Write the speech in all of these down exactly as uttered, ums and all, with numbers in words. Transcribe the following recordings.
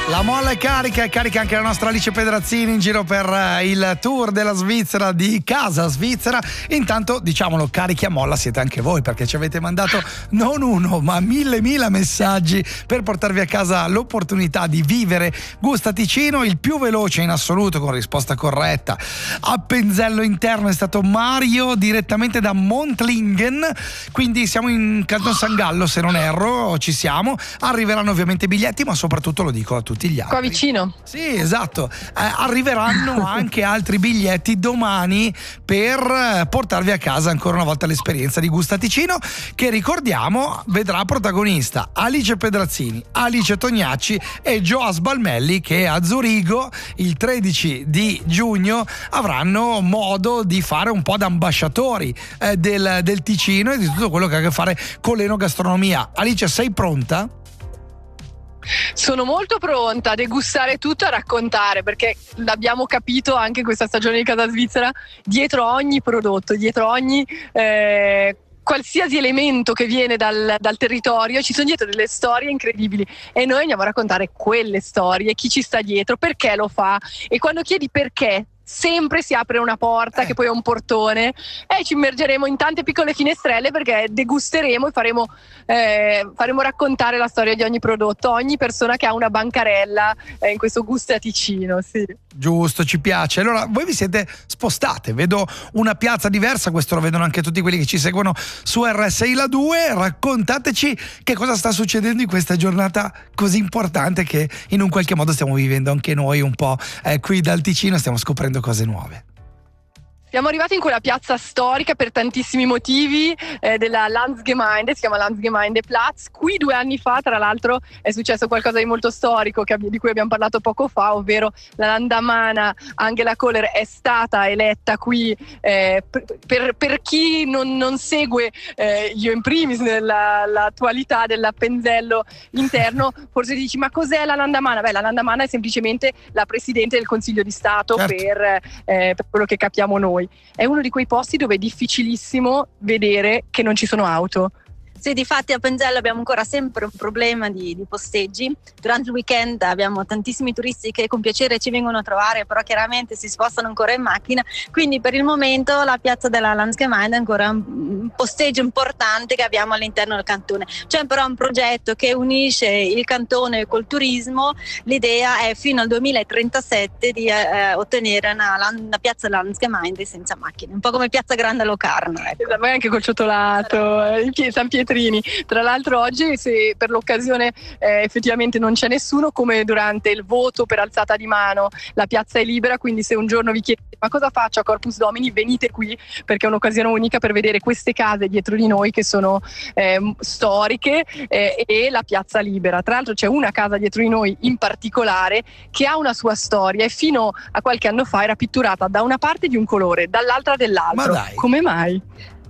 La molla è carica, è carica anche la nostra Alice Pedrazzini in giro per il tour della Svizzera, di Casa Svizzera. Intanto, diciamolo, carichi a molla siete anche voi, perché ci avete mandato non uno ma mille mila messaggi per portarvi a casa l'opportunità di vivere Gusta Ticino. Il più veloce in assoluto con risposta corretta a Penzello Interno è stato Mario, direttamente da Montlingen, quindi siamo in Canton San Gallo se non erro, ci siamo. Arriveranno ovviamente i biglietti, ma soprattutto lo dico a tutti gli altri. Qua vicino. Sì, esatto. Eh, arriveranno anche altri biglietti domani per portarvi a casa ancora una volta l'esperienza di Gusta Ticino, che ricordiamo vedrà protagonista Alice Pedrazzini, Alice Tognacci e Joas Balmelli, che a Zurigo il tredici di giugno avranno modo di fare un po' da ambasciatori eh, del, del Ticino e di tutto quello che ha a che fare con l'enogastronomia. Alice, sei pronta? Sono molto pronta a degustare tutto, a raccontare, perché l'abbiamo capito anche in questa stagione di Casa Svizzera, dietro ogni prodotto, dietro ogni eh, qualsiasi elemento che viene dal, dal territorio ci sono dietro delle storie incredibili e noi andiamo a raccontare quelle storie, chi ci sta dietro, perché lo fa, e quando chiedi perché sempre si apre una porta eh. che poi è un portone e ci immergeremo in tante piccole finestrelle, perché degusteremo e faremo, eh, faremo raccontare la storia di ogni prodotto, ogni persona che ha una bancarella eh, in questo Gusta Ticino. Sì. Giusto, ci piace. Allora voi vi siete spostate, vedo una piazza diversa, questo lo vedono anche tutti quelli che ci seguono su R S I La due. Raccontateci che cosa sta succedendo in questa giornata così importante che in un qualche modo stiamo vivendo anche noi un po' eh, qui dal Ticino, stiamo scoprendo cose nuove. Siamo arrivati in quella piazza storica per tantissimi motivi eh, della Landsgemeinde, si chiama Landsgemeindeplatz. Qui due anni fa, tra l'altro, è successo qualcosa di molto storico che, di cui abbiamo parlato poco fa, ovvero la landamana Angela Kohler è stata eletta qui. Eh, per, per chi non, non segue, eh, io in primis, nell'attualità dell'Appenzello interno, forse dici: ma cos'è la landamana? Beh, la landamana è semplicemente la Presidente del Consiglio di Stato, certo. per, eh, per quello che capiamo noi. È uno di quei posti dove è difficilissimo vedere che non ci sono auto. Sì, difatti a Penzello abbiamo ancora sempre un problema di, di posteggi. Durante il weekend abbiamo tantissimi turisti che con piacere ci vengono a trovare, però chiaramente si spostano ancora in macchina, quindi per il momento la piazza della Landsgemeinde è ancora un posteggio importante che abbiamo all'interno del cantone. C'è però un progetto che unisce il cantone col turismo. L'idea è fino al duemilatrentasette di eh, ottenere una, una piazza Landsgemeinde senza macchine, un po' come piazza Grande Locarno, ecco. Esatto, anche col cioccolato, eh, San Pietro. Tra l'altro oggi, se per l'occasione eh, effettivamente non c'è nessuno, come durante il voto per alzata di mano, la piazza è libera, quindi se un giorno vi chiedete ma cosa faccio a Corpus Domini, venite qui, perché è un'occasione unica per vedere queste case dietro di noi che sono eh, storiche eh, e la piazza libera. Tra l'altro c'è una casa dietro di noi in particolare che ha una sua storia e fino a qualche anno fa era pitturata da una parte di un colore, dall'altra dell'altro. Ma dai. Come mai?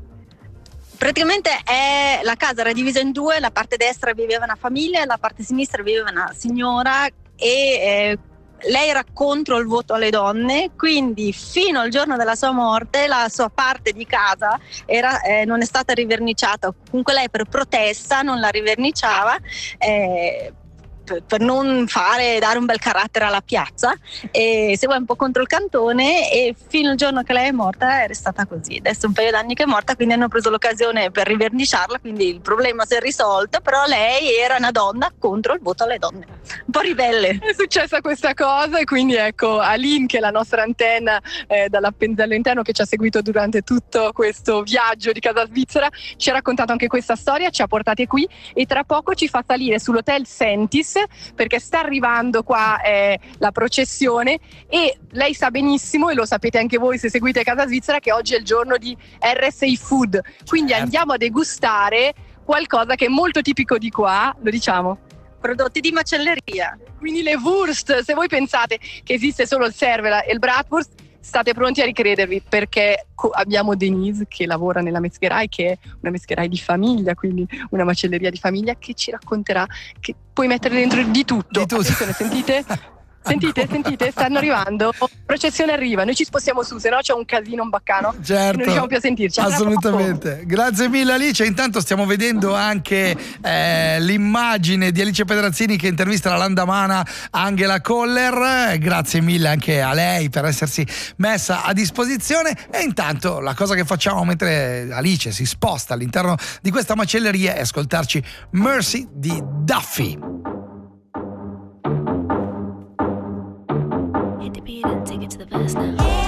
Praticamente è, la casa era divisa in due, la parte destra viveva una famiglia e la parte sinistra viveva una signora e eh, lei era contro il voto alle donne, quindi fino al giorno della sua morte la sua parte di casa era, eh, non è stata riverniciata, comunque lei per protesta non la riverniciava eh, per non fare, dare un bel carattere alla piazza, e se vuoi un po' contro il cantone, e fino al giorno che lei è morta è restata così. Adesso un paio d'anni che è morta, quindi hanno preso l'occasione per riverniciarla, quindi il problema si è risolto, però lei era una donna contro il voto alle donne, un po' ribelle. È successa questa cosa e quindi ecco Aline, che è la nostra antenna eh, dall'Appenzello interno, che ci ha seguito durante tutto questo viaggio di Casa Svizzera, ci ha raccontato anche questa storia, ci ha portate qui e tra poco ci fa salire sull'hotel Sentis, perché sta arrivando qua eh, la processione, e lei sa benissimo, e lo sapete anche voi se seguite Casa Svizzera, che oggi è il giorno di R S I Food, quindi certo. Andiamo a degustare qualcosa che è molto tipico di qua, lo diciamo, prodotti di macelleria, quindi le Wurst. Se voi pensate che esiste solo il Cervela e il Bratwurst, state pronti a ricredervi, perché abbiamo Denise che lavora nella Metzgerei, che è una Metzgerei di famiglia, quindi una macelleria di famiglia, che ci racconterà che puoi mettere dentro di tutto. Di tutto. Attenzione, sentite? Sentite, sentite, stanno arrivando. Processione arriva, noi ci spostiamo su, se no c'è un casino, un baccano. Certo, non riusciamo più a sentirci. Assolutamente. Grazie mille Alice. Intanto stiamo vedendo anche eh, l'immagine di Alice Pedrazzini che intervista la landamana Angela Koller. Grazie mille anche a lei per essersi messa a disposizione. E intanto la cosa che facciamo mentre Alice si sposta all'interno di questa macelleria è ascoltarci Mercy di Duffy. Hit the beat and take it to the verse now.